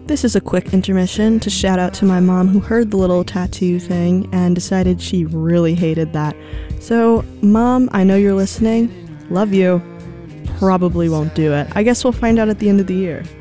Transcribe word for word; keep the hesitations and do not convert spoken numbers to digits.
This is a quick intermission to shout out to my mom who heard the little tattoo thing and decided she really hated that. So, Mom, I know you're listening. Love you. Probably won't do it. I guess we'll find out at the end of the year.